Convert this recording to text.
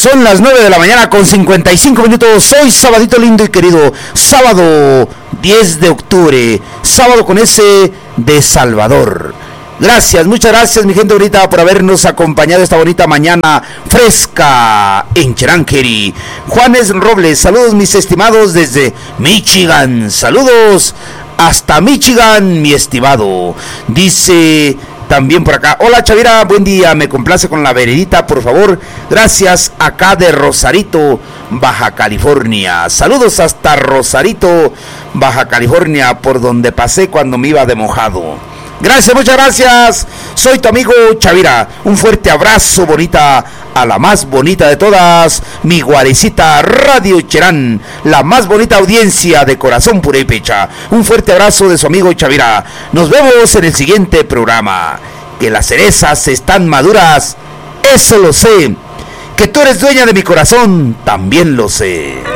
Son las 9 de la mañana con 55 minutos. Hoy sabadito lindo y querido. Sábado 10 de octubre. Sábado con S de Salvador. Gracias, muchas gracias mi gente bonita por habernos acompañado esta bonita mañana fresca en Cheranqueri. Juanes Robles, saludos mis estimados desde Michigan. Saludos hasta Michigan, mi estimado. Dice también por acá, hola Chavira, buen día, me complace con la veredita, por favor. Gracias, acá de Rosarito, Baja California. Saludos hasta Rosarito, Baja California, por donde pasé cuando me iba de mojado. Gracias, muchas gracias. Soy tu amigo Chavira. Un fuerte abrazo, bonita, a la más bonita de todas, mi guarecita Radio Cherán, la más bonita audiencia de corazón purépecha. Un fuerte abrazo de su amigo Chavira. Nos vemos en el siguiente programa. Que las cerezas están maduras, eso lo sé. Que tú eres dueña de mi corazón, también lo sé.